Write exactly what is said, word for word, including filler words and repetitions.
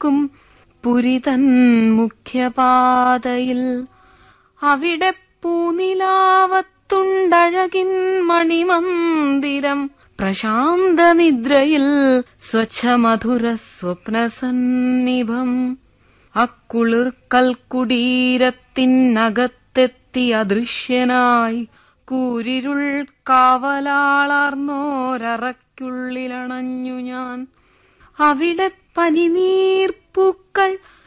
നിൽക്കും പുരിതൻ മുഖ്യപാതയിൽ. അവിടെ പൂനിലാവത്തുണ്ടഴകിൻ മണിമന്ദിരം. പ്രശാന്ത നിദ്രയിൽ സ്വച്ഛമധുര സ്വപ്നസന്നിഭം. അക്കുളിർ കൽക്കുടീരത്തിനകത്തെത്തി അദൃശ്യനായി കൂരിരുൾ കാവലാളാർന്നോരറയ്ക്കുള്ളിലണഞ്ഞു ഞാൻ. അവിടെ പനിനീർപ്പൂക്കൾ